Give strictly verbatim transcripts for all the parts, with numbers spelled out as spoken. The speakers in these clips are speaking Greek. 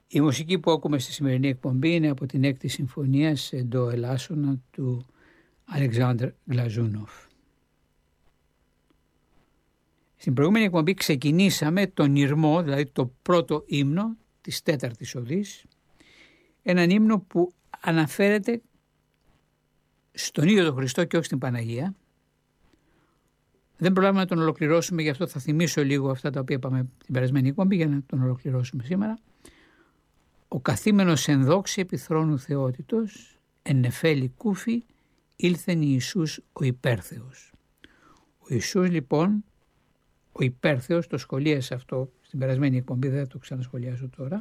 Η μουσική που ακούμε στη σημερινή εκπομπή είναι από την έκτη συμφωνία σε ντο ελάσσονα του Αλεξάνδρ Γλαζούνοφ. Στην προηγούμενη εκπομπή ξεκινήσαμε τον ηρμό, δηλαδή το πρώτο ύμνο της τέταρτης οδής, έναν ύμνο που αναφέρεται στον ίδιο τον Χριστό και όχι στην Παναγία. Δεν προλάβουμε να τον ολοκληρώσουμε, γι' αυτό θα θυμίσω λίγο αυτά τα οποία είπαμε την περασμένη εκπομπή για να τον ολοκληρώσουμε σήμερα. Ο καθήμενος εν δόξη επί θρόνου θεότητος, εν νεφέλη κούφι, ήλθεν Ιησούς ο υπέρθεος. Ο Ιησούς λοιπόν, ο υπέρθεος, το σχολίασε αυτό στην περασμένη εκπομπή, δεν θα το ξανασχολιάσω τώρα,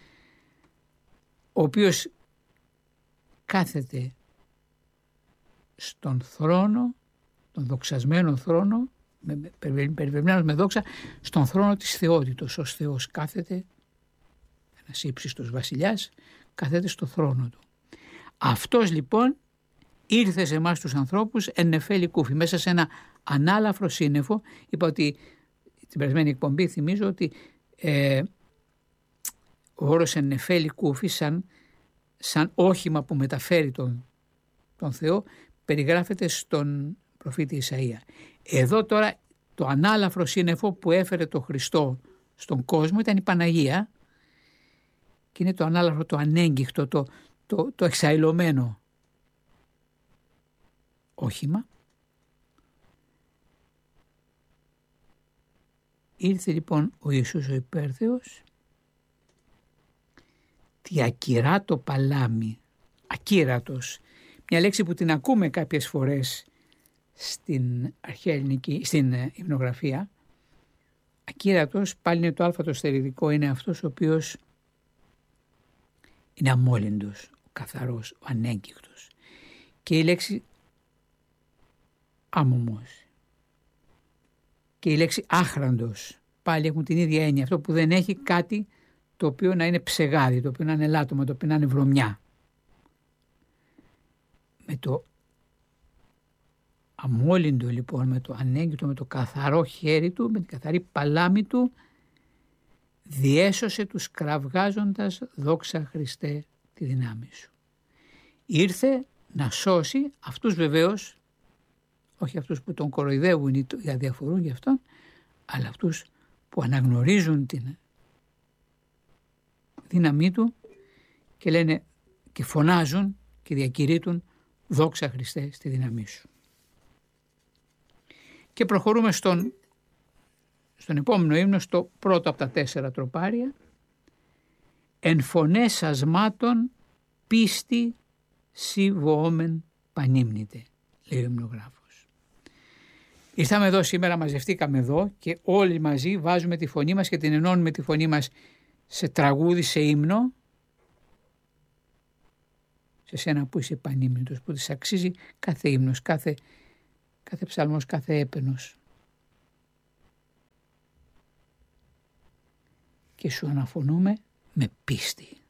ο οποίος κάθεται στον θρόνο, τον δοξασμένο θρόνο, περιβεμένος με δόξα, στον θρόνο της θεότητος. Ως Θεός κάθεται, ένας ύψιστος βασιλιάς, κάθεται στο θρόνο του. Αυτός λοιπόν ήρθε σε εμάς τους ανθρώπους εν νεφέλη κούφι, μέσα σε ένα ανάλαφρο σύννεφο. Είπα ότι την περασμένη εκπομπή θυμίζω ότι ε, ο όρος εν νεφέλη κούφι σαν, σαν όχημα που μεταφέρει τον, τον Θεό περιγράφεται στον προφήτη Ισαΐα. Εδώ τώρα το ανάλαφρο σύννεφο που έφερε το Χριστό στον κόσμο ήταν η Παναγία και είναι το ανάλαφρο, το ανέγκυχτο, το, το, το εξαϊλωμένο όχημα. Ήρθε λοιπόν ο Ιησούς ο υπέρθεος, τι ακυράτο παλάμη, ακύρατος, μια λέξη που την ακούμε κάποιες φορές στην αρχαία ελληνική, στην υμνογραφία. Ακύρατος πάλι είναι το α το στερητικό, είναι αυτός ο οποίος είναι αμόλυντος, ο καθαρός, ο ανέγκυχτος. Και η λέξη άμωμος και η λέξη άχραντος πάλι έχουν την ίδια έννοια, αυτό που δεν έχει κάτι το οποίο να είναι ψεγάδι, το οποίο να είναι λάτωμα, το οποίο να είναι βρωμιά. Με το αμόλυντο λοιπόν, με το ανέγκυτο, με το καθαρό χέρι του, με την καθαρή παλάμη του, διέσωσε τους κραυγάζοντας δόξα Χριστέ τη δύνάμη σου. Ήρθε να σώσει αυτούς βεβαίως, όχι αυτούς που τον κοροϊδεύουν ή αδιαφορούν γι' αυτόν, αλλά αυτούς που αναγνωρίζουν την δύναμή του και λένε και φωνάζουν και διακηρύττουν δόξα Χριστέ στη δύναμή σου. Και προχωρούμε στον, στον επόμενο ύμνο, στο πρώτο από τα τέσσερα τροπάρια. Εν φωνές ασμάτων πίστη σι βοόμεν πανύμνητε, λέει ο υμνογράφος. Ήρθαμε εδώ σήμερα, μαζευτήκαμε εδώ και όλοι μαζί βάζουμε τη φωνή μας και την ενώνουμε τη φωνή μας σε τραγούδι, σε ύμνο, σε σένα που είσαι πανύμνητος, που της αξίζει κάθε ύμνος, κάθε, κάθε ψαλμός, κάθε έπαινος. Και σου αναφωνούμε με πίστη.